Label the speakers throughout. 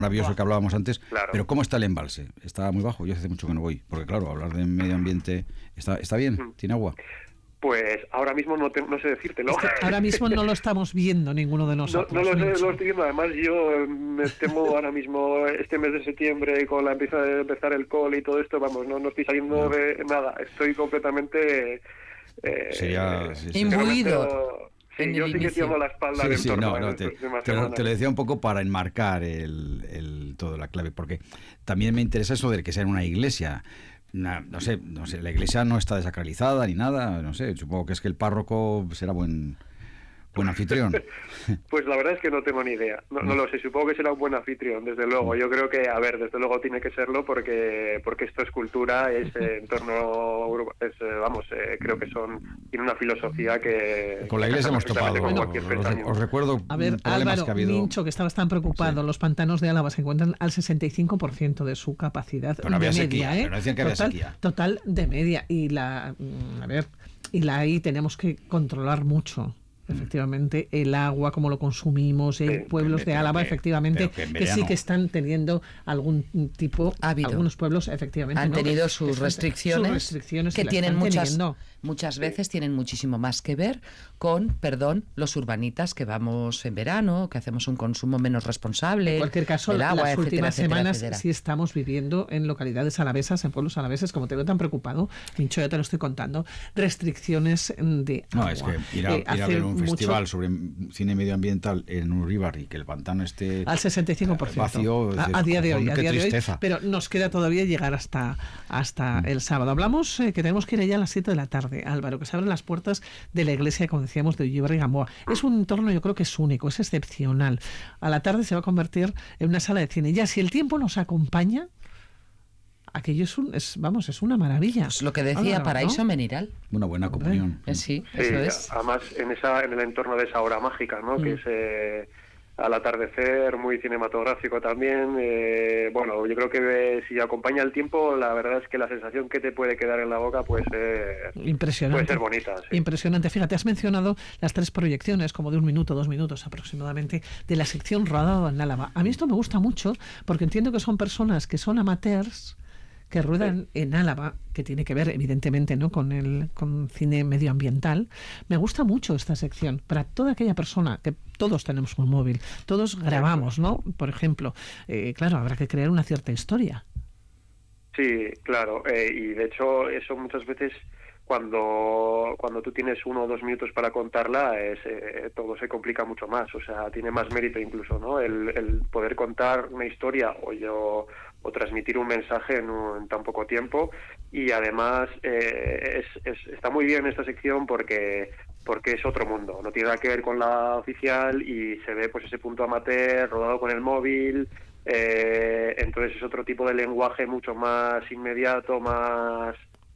Speaker 1: maravilloso que hablábamos antes,
Speaker 2: Claro.
Speaker 1: pero ¿cómo está el embalse? ¿Está muy bajo? Yo hace mucho que no voy, porque claro, hablar de medio ambiente, ¿está bien? ¿Tiene agua?
Speaker 2: Pues ahora mismo no sé decírtelo.
Speaker 3: Ahora mismo no lo estamos viendo ninguno de nosotros.
Speaker 2: No lo sé,
Speaker 3: Mincho.
Speaker 2: lo estoy viendo. Además, yo me temo ahora mismo, este mes de septiembre, con la empezar el cole y todo esto, vamos, no estoy saliendo de nada. Estoy completamente...
Speaker 1: Sería...
Speaker 4: imbuido.
Speaker 2: Sí,
Speaker 4: en
Speaker 2: yo
Speaker 4: el
Speaker 2: sí que
Speaker 4: inicio.
Speaker 2: tengo la espalda del entorno.
Speaker 1: Te lo decía un poco para enmarcar todo la clave, porque también me interesa eso de que sea en una iglesia. No sé, la iglesia no está desacralizada ni nada, no sé, supongo que es que el párroco será buen anfitrión.
Speaker 2: Pues la verdad es que no tengo ni idea, no lo sé, supongo que será un buen anfitrión, desde luego. Yo creo que, a ver, desde luego tiene que serlo porque esto es cultura, es entorno, creo que tiene una filosofía que...
Speaker 1: Con la iglesia hemos topado, os recuerdo
Speaker 3: a ver, Álvaro,
Speaker 1: que ha habido...
Speaker 3: Mincho, que estabas tan preocupado, los pantanos de Álava se encuentran al 65% de su capacidad
Speaker 1: pero no había
Speaker 3: de
Speaker 1: sequía,
Speaker 3: media,
Speaker 1: pero no decían que había sequía.
Speaker 3: Total de media, y la ahí tenemos que controlar mucho. Efectivamente, el agua, como lo consumimos, hay pueblos de Álava, efectivamente, que sí que están teniendo algún tipo, algunos pueblos, efectivamente,
Speaker 4: han tenido sus restricciones que tienen muchas veces tienen muchísimo más que ver con, los urbanitas que vamos en verano, que hacemos un consumo menos responsable.
Speaker 3: En cualquier caso,
Speaker 4: del agua,
Speaker 3: las últimas semanas
Speaker 4: etcétera.
Speaker 3: Sí estamos viviendo en localidades alavesas, en pueblos alaveses, como te veo tan preocupado, Mincho, ya te lo estoy contando, restricciones de agua.
Speaker 1: No, es que ir a ver un festival sobre cine medioambiental en Uribar y que el pantano esté
Speaker 3: al 65%
Speaker 1: vacío,
Speaker 3: a día de hoy,
Speaker 1: tristeza.
Speaker 3: Pero nos queda todavía llegar hasta el sábado. Hablamos que tenemos que ir allá a las 7 de la tarde, Álvaro, que se abren las puertas de la iglesia, como decíamos, de Ullibarri y Gamboa. Es un entorno, yo creo que es único, es excepcional. A la tarde se va a convertir en una sala de cine. Ya, si el tiempo nos acompaña, aquello es una maravilla.
Speaker 4: Pues lo que decía Álvaro, Paraíso, ¿no? Meniral.
Speaker 1: Una buena comunión.
Speaker 4: Sí, eso es.
Speaker 2: Además, en el entorno de esa hora mágica, ¿no? Que es al atardecer, muy cinematográfico también. Yo creo que si acompaña el tiempo, la verdad es que la sensación que te puede quedar en la boca puede ser bonita. Sí.
Speaker 3: Impresionante. Fíjate, has mencionado las 3 proyecciones, como de 1 minuto, 2 minutos aproximadamente, de la sección Rodado en Álava. A mí esto me gusta mucho, porque entiendo que son personas que son amateurs, que ruedan en Álava, que tiene que ver evidentemente, ¿no?, con cine medioambiental. Me gusta mucho esta sección para toda aquella persona, que todos tenemos un móvil, todos grabamos, ¿no? Por ejemplo, claro, habrá que crear una cierta historia.
Speaker 2: Sí, claro, y de hecho eso muchas veces cuando tú tienes 1 o 2 minutos para contarla, todo se complica mucho más, o sea, tiene más mérito incluso, ¿no? El poder contar una historia o transmitir un mensaje en tan poco tiempo. Y además está muy bien esta sección porque es otro mundo, no tiene nada que ver con la oficial y se ve pues ese punto amateur rodado con el móvil. Entonces es otro tipo de lenguaje mucho más inmediato, más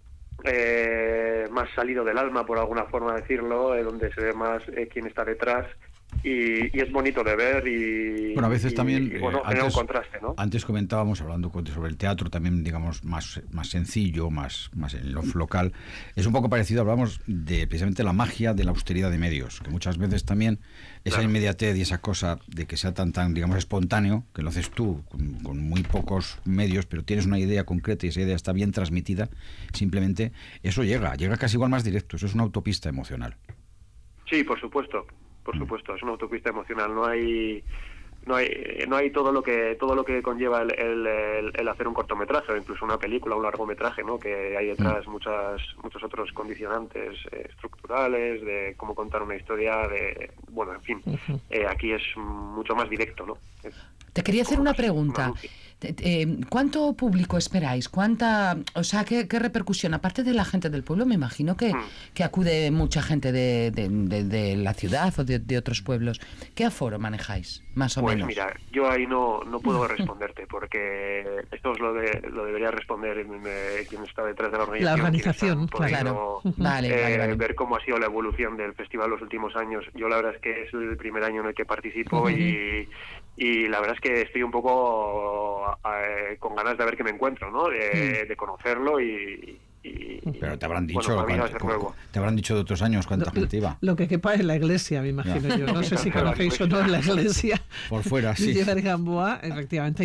Speaker 2: salido del alma, por alguna forma decirlo, donde se ve más quién está detrás. Y es bonito de ver
Speaker 1: a veces también
Speaker 2: genera un contraste, ¿no?
Speaker 1: Antes comentábamos, hablando sobre el teatro también, digamos, más sencillo, más en lo local. Es un poco parecido, hablamos de precisamente la magia de la austeridad de medios, que muchas veces también esa inmediatez y esa cosa de que sea tan digamos, espontáneo, que lo haces tú con muy pocos medios, pero tienes una idea concreta y esa idea está bien transmitida, simplemente eso llega casi igual más directo, eso es una autopista emocional.
Speaker 2: Sí, por supuesto, es una autopista emocional, no hay todo lo que conlleva el hacer un cortometraje o incluso una película, un largometraje, ¿no? Que hay detrás muchos otros condicionantes estructurales de cómo contar una historia, aquí es mucho más directo, ¿no?
Speaker 4: Te quería hacer una pregunta. ¿Cuánto público esperáis? ¿Qué repercusión? Aparte de la gente del pueblo, me imagino que acude mucha gente de la ciudad o de otros pueblos. ¿Qué aforo manejáis, más o menos?
Speaker 2: Pues mira, yo ahí no puedo responderte, porque esto lo debería responder quien está detrás de la organización.
Speaker 3: La organización,
Speaker 4: claro. Vale.
Speaker 2: Ver cómo ha sido la evolución del festival los últimos años. Yo la verdad es que es el primer año en el que participo y la verdad es que estoy un poco con ganas de ver qué me encuentro, ¿no? De conocerlo y
Speaker 1: Pero te habrán dicho,
Speaker 2: bueno, para mí va a ser nuevo.
Speaker 1: Te habrán dicho de otros años cuánta gente iba.
Speaker 3: Lo que quepa en la iglesia, me imagino yo. No sé si conocéis o no la iglesia
Speaker 1: por fuera, sí.
Speaker 3: de Gamboa, efectivamente.